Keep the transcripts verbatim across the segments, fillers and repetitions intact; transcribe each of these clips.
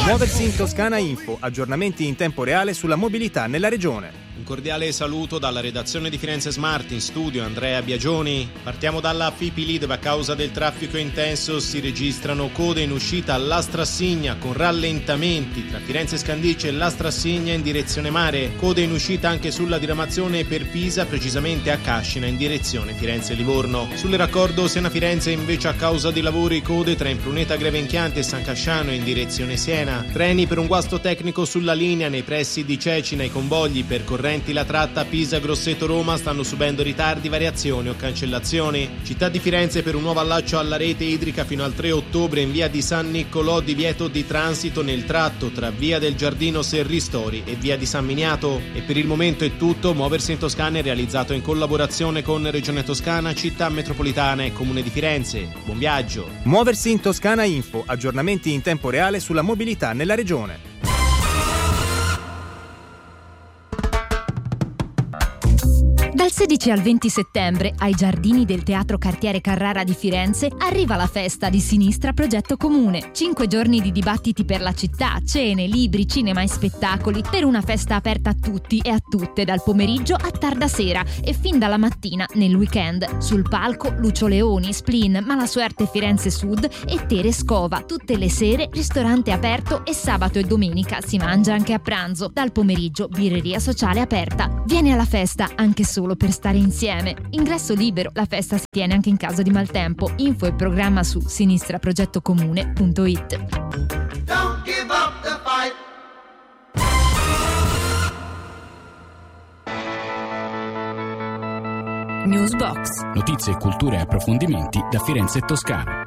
Muoversi in Toscana Info, aggiornamenti in tempo reale sulla mobilità nella regione. Un cordiale saluto dalla redazione di Firenze Smart, in studio Andrea Biagioni. Partiamo dalla Fipili, dove a causa del traffico intenso si registrano code in uscita all'Astrassigna con rallentamenti tra Firenze Scandicci e l'Astrassigna in direzione mare. Code in uscita anche sulla diramazione per Pisa, precisamente a Cascina in direzione Firenze-Livorno. Sul raccordo Siena-Firenze invece a causa di lavori code tra Impruneta Grevenchiante e San Casciano in direzione Siena. Treni per un guasto tecnico sulla linea nei pressi di Cecina. I convogli percorrenti la tratta Pisa-Grosseto-Roma stanno subendo ritardi, variazioni o cancellazioni. Città di Firenze per un nuovo allaccio alla rete idrica fino al tre ottobre in via di San Niccolò, divieto di transito nel tratto tra via del Giardino Serristori e via di San Miniato. E per il momento è tutto. Muoversi in Toscana è realizzato in collaborazione con Regione Toscana, Città Metropolitana e Comune di Firenze. Buon viaggio. Muoversi in Toscana Info, aggiornamenti in tempo reale sulla mobilità nella regione. Dal sedici al venti settembre, ai giardini del Teatro Cartiere Carrara di Firenze, arriva la festa di Sinistra Progetto Comune. Cinque giorni di dibattiti per la città, cene, libri, cinema e spettacoli, per una festa aperta a tutti e a tutte, dal pomeriggio a tarda sera e fin dalla mattina nel weekend. Sul palco Lucio Leoni, Splin, Malasuerte Firenze Sud e Tere Scova. Tutte le sere ristorante aperto e sabato e domenica si mangia anche a pranzo. Dal pomeriggio birreria sociale aperta. Vieni alla festa anche solo per stare insieme. Ingresso libero, la festa si tiene anche in caso di maltempo. Info e programma su sinistraprogettocomune punto it. Don't give up the fight. Newsbox. Notizie, cultura e approfondimenti da Firenze e Toscana.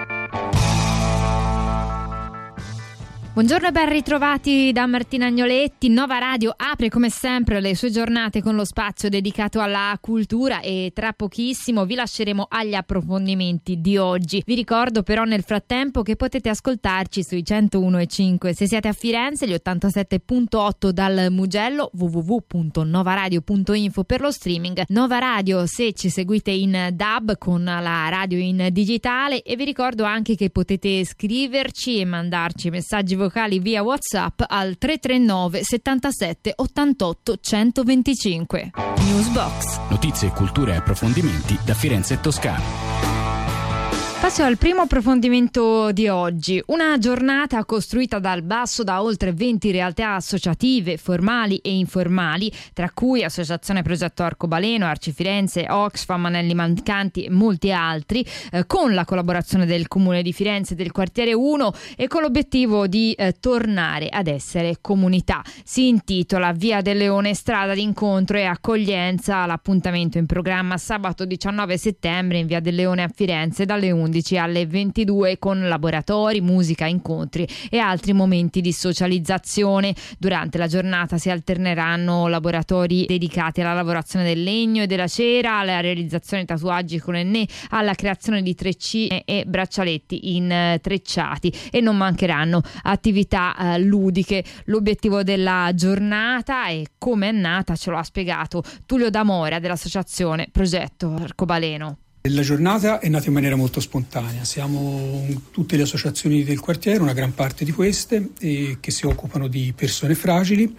Buongiorno e ben ritrovati da Martina Agnoletti. Nova Radio apre come sempre le sue giornate con lo spazio dedicato alla cultura e tra pochissimo vi lasceremo agli approfondimenti di oggi. Vi ricordo però nel frattempo che potete ascoltarci sui centouno e cinque se siete a Firenze, gli ottantasette virgola otto dal Mugello, w w w punto novaradio punto info per lo streaming. Nova Radio se ci seguite in D A B con la radio in digitale, e vi ricordo anche che potete scriverci e mandarci messaggi vocali via WhatsApp al tre tre nove settantasette ottantotto centoventicinque. Newsbox. Notizie, cultura e approfondimenti da Firenze e Toscana. Passo al primo approfondimento di oggi. Una giornata costruita dal basso da oltre venti realtà associative, formali e informali, tra cui Associazione Progetto Arcobaleno, Arci Firenze, Oxfam, Anelli Mancanti e molti altri, eh, con la collaborazione del Comune di Firenze e del Quartiere uno e con l'obiettivo di eh, tornare ad essere comunità. Si intitola Via del Leone, strada d'incontro e accoglienza. L'appuntamento in programma sabato diciannove settembre in Via del Leone a Firenze dalle undici alle ventidue, con laboratori, musica, incontri e altri momenti di socializzazione. Durante la giornata si alterneranno laboratori dedicati alla lavorazione del legno e della cera, alla realizzazione di tatuaggi con ennè, alla creazione di treccine e braccialetti intrecciati, e non mancheranno attività eh, ludiche. L'obiettivo della giornata e come è nata ce lo ha spiegato Tullio D'Amora dell'Associazione Progetto Arcobaleno. La giornata è nata in maniera molto spontanea. Siamo tutte le associazioni del quartiere, una gran parte di queste, eh, che si occupano di persone fragili.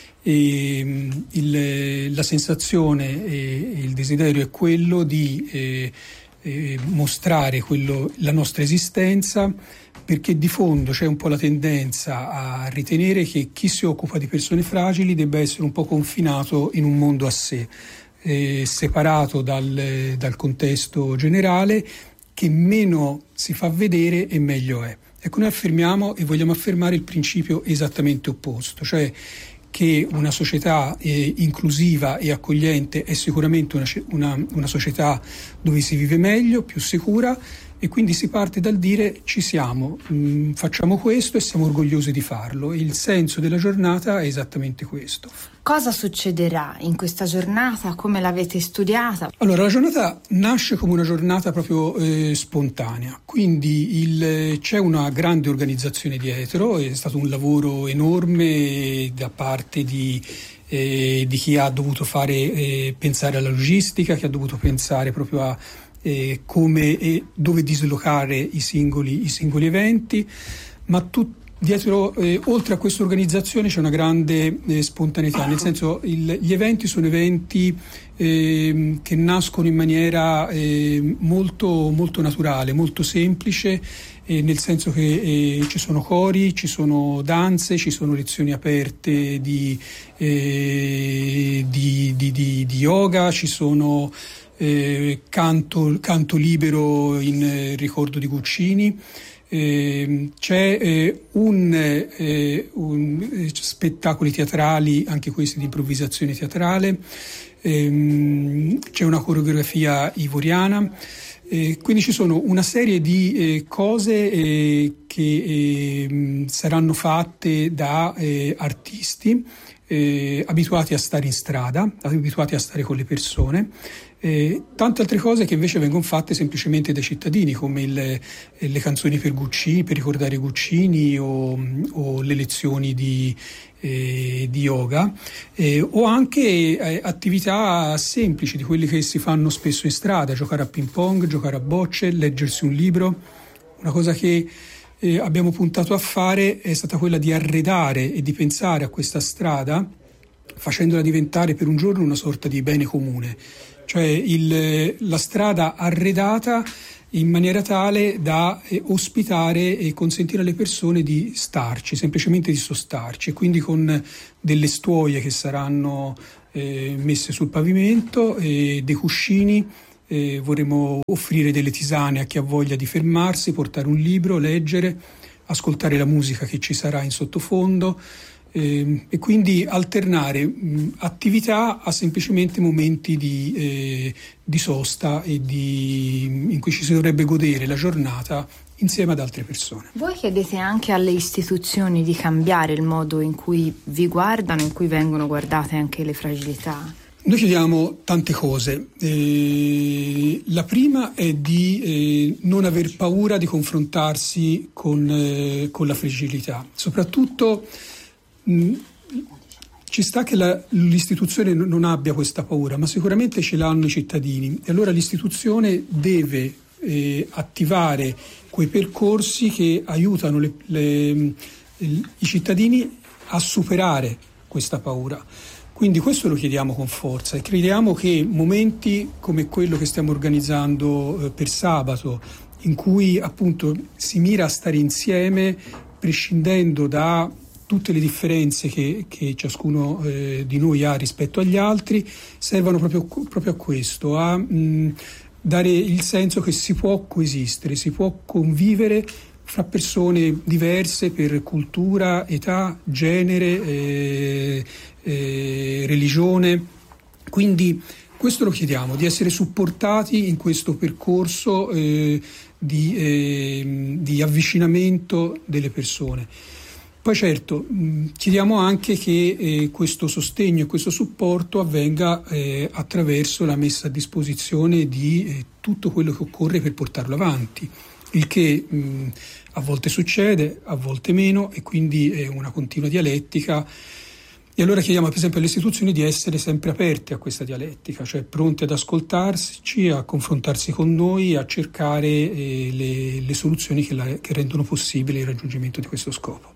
E, il, la sensazione e il desiderio è quello di eh, eh, mostrare quello, la nostra esistenza, perché di fondo c'è un po' la tendenza a ritenere che chi si occupa di persone fragili debba essere un po' confinato in un mondo a sé, Eh, separato dal, dal contesto generale, che meno si fa vedere e meglio è. Ecco, noi affermiamo e vogliamo affermare il principio esattamente opposto, cioè che una società eh, inclusiva e accogliente è sicuramente una, una, una società dove si vive meglio, più sicura, e quindi si parte dal dire ci siamo, mh, facciamo questo e siamo orgogliosi di farlo. Il senso della giornata è esattamente questo. Cosa succederà in questa giornata? Come l'avete studiata? Allora, la giornata nasce come una giornata proprio eh, spontanea, quindi il, c'è una grande organizzazione dietro, è stato un lavoro enorme da parte di, eh, di chi ha dovuto fare eh, pensare alla logistica, che ha dovuto pensare proprio a eh, come e dove dislocare i singoli, i singoli eventi, ma tutto Dietro, eh, oltre a questa organizzazione c'è una grande eh, spontaneità, nel senso il, gli eventi sono eventi eh, che nascono in maniera eh, molto, molto naturale, molto semplice, eh, nel senso che eh, ci sono cori, ci sono danze, ci sono lezioni aperte di, eh, di, di, di, di yoga, ci sono eh, canto, canto libero in eh, ricordo di Guccini. Eh, c'è eh, un, eh, un eh, spettacoli teatrali, anche questi di improvvisazione teatrale, ehm, c'è una coreografia ivoriana, eh, quindi ci sono una serie di eh, cose eh, che eh, saranno fatte da eh, artisti eh, abituati a stare in strada, abituati a stare con le persone. Eh, tante altre cose che invece vengono fatte semplicemente dai cittadini, come il, le canzoni per Guccini, per ricordare Guccini, o, o le lezioni di, eh, di yoga, eh, o anche eh, attività semplici di quelle che si fanno spesso in strada, giocare a ping pong, giocare a bocce, leggersi un libro. Una cosa che eh, abbiamo puntato a fare è stata quella di arredare e di pensare a questa strada facendola diventare per un giorno una sorta di bene comune. Cioè il, la strada arredata in maniera tale da eh, ospitare e consentire alle persone di starci, semplicemente di sostarci, e quindi con delle stuoie che saranno eh, messe sul pavimento, e dei cuscini, eh, vorremmo offrire delle tisane a chi ha voglia di fermarsi, portare un libro, leggere, ascoltare la musica che ci sarà in sottofondo. Eh, e quindi alternare mh, attività a semplicemente momenti di, eh, di sosta e di, in cui ci si dovrebbe godere la giornata insieme ad altre persone. Voi chiedete anche alle istituzioni di cambiare il modo in cui vi guardano, in cui vengono guardate anche le fragilità? Noi chiediamo tante cose. Eh, la prima è di eh, non aver paura di confrontarsi con, eh, con la fragilità, soprattutto ci sta che la, l'istituzione non abbia questa paura, ma sicuramente ce l'hanno i cittadini, e allora l'istituzione deve eh, attivare quei percorsi che aiutano le, le, i cittadini a superare questa paura. Quindi questo lo chiediamo con forza, e crediamo che momenti come quello che stiamo organizzando eh, per sabato, in cui appunto si mira a stare insieme prescindendo da tutte le differenze che, che ciascuno eh, di noi ha rispetto agli altri, servono proprio, proprio a questo, a mh, dare il senso che si può coesistere, si può convivere fra persone diverse per cultura, età, genere, eh, eh, religione. Quindi questo lo chiediamo, di essere supportati in questo percorso eh, di, eh, di avvicinamento delle persone. Poi certo, mh, chiediamo anche che eh, questo sostegno e questo supporto avvenga eh, attraverso la messa a disposizione di eh, tutto quello che occorre per portarlo avanti, il che mh, a volte succede, a volte meno, e quindi è una continua dialettica. E allora chiediamo per esempio alle istituzioni di essere sempre aperte a questa dialettica, cioè pronte ad ascoltarci, a confrontarsi con noi, a cercare eh, le, le soluzioni che, la, che rendono possibile il raggiungimento di questo scopo.